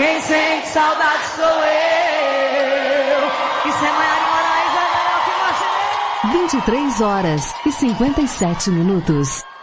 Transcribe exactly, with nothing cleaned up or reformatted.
Quem sente saudade sou eu. Isso é Maiara Moraes, é melhor que Marcinho. vinte e três horas e cinquenta e sete minutos.